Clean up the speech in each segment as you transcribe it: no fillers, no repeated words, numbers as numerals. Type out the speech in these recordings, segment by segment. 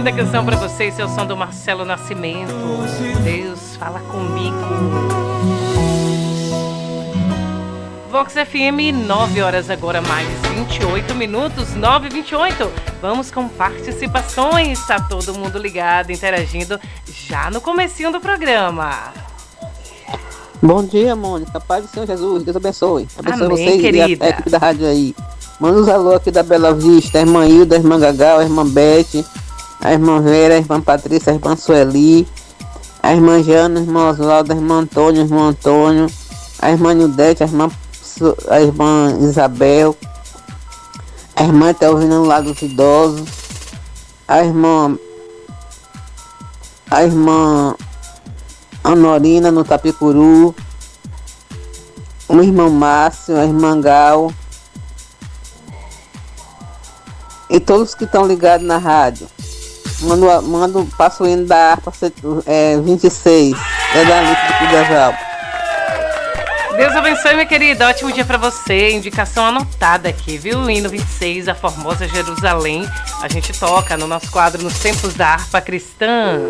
linda canção pra vocês, esse é o som do Marcelo Nascimento. Deus, fala comigo. Vox FM, 9 horas agora, mais 28 minutos, 9h28. Vamos com participações, tá todo mundo ligado, interagindo já no comecinho do programa. Bom dia, Mônica. Paz do Senhor Jesus, Deus abençoe. Abençoe Amém, vocês querida. e a equipe da rádio aí. Manda uns alô aqui da Bela Vista, a irmã Hilda, a irmã Gagal, a irmã Beth, a irmã Vera, a irmã Patrícia, a irmã Sueli, a irmã Jana, a irmã Oswaldo, a irmã Antônio, o irmão Antônio, a irmã Nildete, a irmã Isabel, a irmã Telvina no Lado dos Idosos, a irmã Anorina no Tapicuru, o irmão Márcio, a irmã Gal e todos que estão ligados na rádio. Passo o hino da harpa 26, é da Alice de Cudajal. Deus abençoe, minha querida. Ótimo dia pra você. Indicação anotada aqui, viu? O hino 26, a Formosa Jerusalém. A gente toca no nosso quadro Nos Tempos da Harpa Cristã.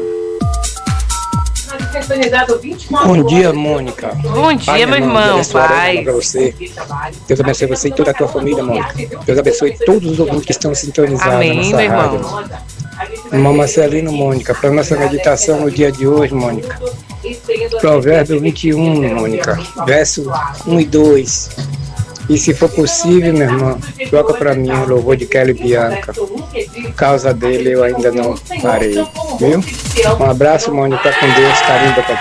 Bom dia, Mônica. Bom dia, meu irmão. Paz. Pra você. Deus abençoe você e toda a tua família, Mônica. Deus abençoe todos os ouvintes que estão sintonizados. Amém, meu irmão. Irmão Marcelino, Mônica, para nossa meditação no dia de hoje, Mônica. Provérbio 21, Mônica, verso 1 e 2. E se for possível, meu irmão, toca para mim o louvor de Kelly Bianca. Por causa dele eu ainda não parei, viu? Um abraço, Mônica, com Deus, carimba com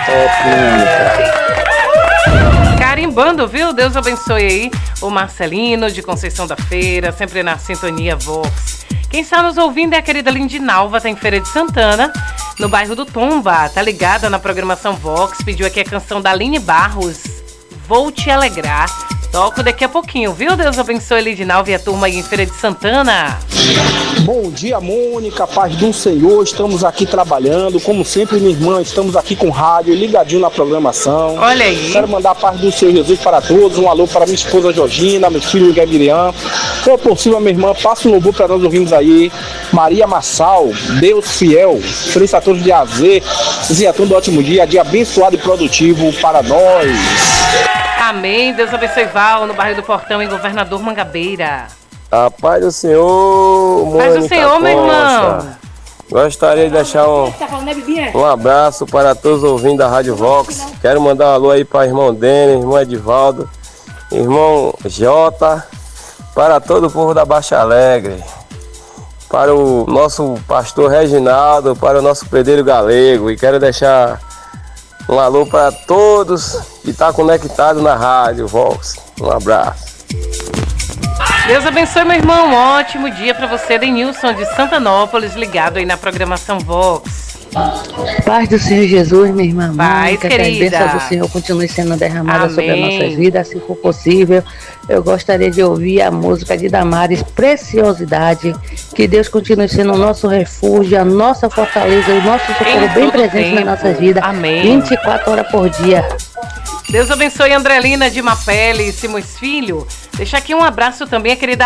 Mônica. Carimbando, viu? Deus abençoe aí o Marcelino de Conceição da Feira, sempre na sintonia Vox. Quem está nos ouvindo é a querida Lindinalva, tá em Feira de Santana, no bairro do Tomba, tá ligada na programação Vox, pediu aqui a canção da Aline Barros, Vou Te Alegrar. Toco daqui a pouquinho, viu? Deus abençoe Lindinalva e a turma aí em Feira de Santana. Bom dia, Mônica, paz do Senhor, estamos aqui trabalhando, como sempre, minha irmã, estamos aqui com rádio, ligadinho na programação. Olha aí. Quero mandar a paz do Senhor Jesus para todos, um alô para minha esposa Georgina, meu filho Miguel Miriam. Se for possível, minha irmã, passa um louvor para nós ouvirmos aí. Maria Massal, Deus fiel, feliz a todos de AZ, deseja todo ótimo dia abençoado e produtivo para nós. Amém, Deus abençoe Val, no bairro do Portão, em Governador Mangabeira. A paz do Senhor, Mônica. Paz do Senhor, meu irmão. Gostaria de deixar um abraço para todos os ouvintes da Rádio Vox. Quero mandar um alô aí para o irmão Denis, irmão Edivaldo, irmão Jota, para todo o povo da Baixa Alegre, para o nosso pastor Reginaldo, para o nosso pedreiro Galego. E quero deixar um alô para todos que estão conectados na Rádio Vox. Um abraço. Deus abençoe, meu irmão. Ótimo dia para você, Denilson de Santanópolis, ligado aí na programação Vox. Paz do Senhor Jesus, minha irmã Mônica, querida. que a bênção do Senhor continue sendo derramada Amém. sobre as nossas vidas, se for possível. Eu gostaria de ouvir a música de Damares, Preciosidade. Que Deus continue sendo o nosso refúgio, a nossa fortaleza, o nosso socorro bem presente nas nossas vidas. Amém. 24 horas por dia. Deus abençoe Andrelina de Mapele e Simões Filho. Deixa aqui um abraço também a querida